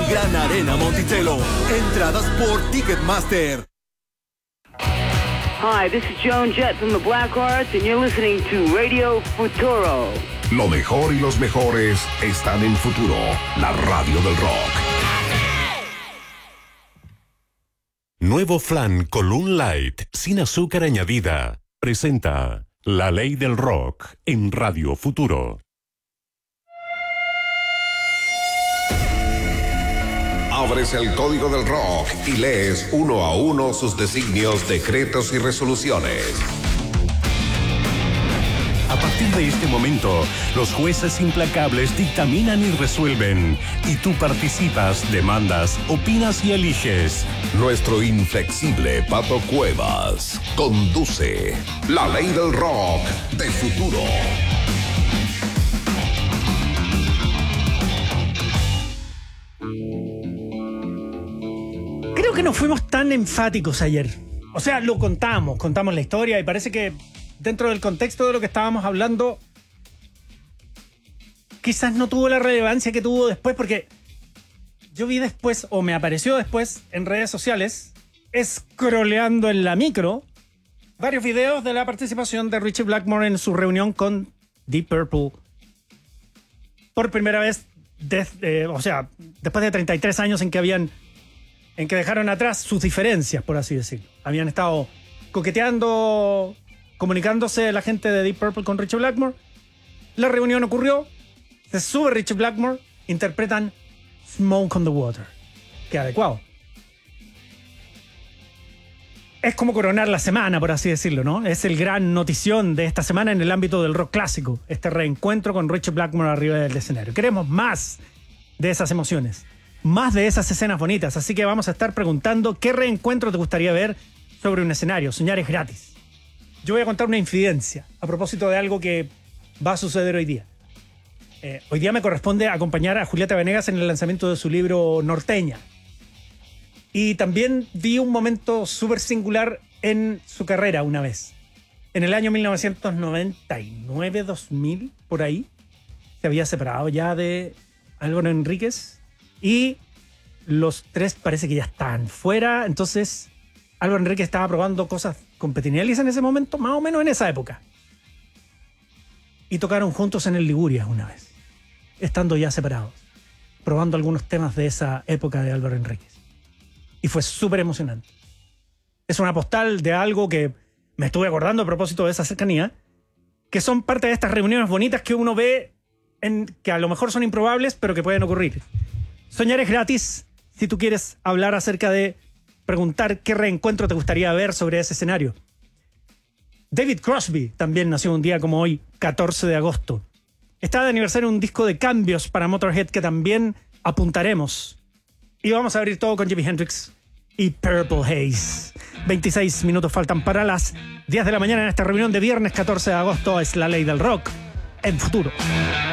Gran Arena Monticello. Entradas por Ticketmaster. Hi, this is Joan Jett from the Blackhearts, and you're listening to Radio Futuro. Lo mejor y los mejores están en Futuro, la radio del rock. Nuevo flan Column Light, sin azúcar añadida, presenta La Ley del Rock en Radio Futuro. Abres el código del rock y lees uno a uno sus designios, decretos y resoluciones. A partir de este momento, los jueces implacables dictaminan y resuelven. Y tú participas, demandas, opinas y eliges. Nuestro inflexible Pato Cuevas conduce La Ley del Rock de Futuro. Creo que no fuimos tan enfáticos ayer. O sea, lo contamos la historia y parece que dentro del contexto de lo que estábamos hablando quizás no tuvo la relevancia que tuvo después, porque yo vi después, o me apareció después en redes sociales, scrolleando en la micro, varios videos de la participación de Ritchie Blackmore en su reunión con Deep Purple. Por primera vez, después de 33 años en que dejaron atrás sus diferencias, por así decirlo. Habían estado coqueteando, comunicándose la gente de Deep Purple con Ritchie Blackmore. La reunión ocurrió, se sube Ritchie Blackmore, interpretan Smoke on the Water. Qué adecuado. Es como coronar la semana, por así decirlo, ¿no? Es el gran notición de esta semana en el ámbito del rock clásico. Este reencuentro con Ritchie Blackmore arriba del escenario. Queremos más de esas emociones, más de esas escenas bonitas. Así que vamos a estar preguntando qué reencuentro te gustaría ver sobre un escenario. Soñar es gratis. Yo voy a contar una infidencia a propósito de algo que va a suceder hoy día. Hoy día me corresponde acompañar a Julieta Venegas en el lanzamiento de su libro Norteña. Y también vi un momento súper singular en su carrera una vez. En el año 1999, 2000, por ahí, se había separado ya de Álvaro Enríquez y los tres parece que ya están fuera. Entonces Álvaro Enríquez estaba probando cosas con Petinelis en ese momento, más o menos en esa época. Y tocaron juntos en el Liguria una vez, estando ya separados, probando algunos temas de esa época de Álvaro Enríquez. Y fue súper emocionante. Es una postal de algo que me estuve acordando a propósito de esa cercanía, que son parte de estas reuniones bonitas que uno ve, que a lo mejor son improbables, pero que pueden ocurrir. Soñar es gratis si tú quieres hablar acerca de preguntar qué reencuentro te gustaría ver sobre ese escenario. David Crosby también nació un día como hoy, 14 de agosto. Está de aniversario un disco de cambios para Motorhead que también apuntaremos. Y vamos a abrir todo con Jimi Hendrix y Purple Haze. 26 minutos faltan para las 10 de la mañana en esta reunión de viernes 14 de agosto. Es La Ley del Rock en Futuro.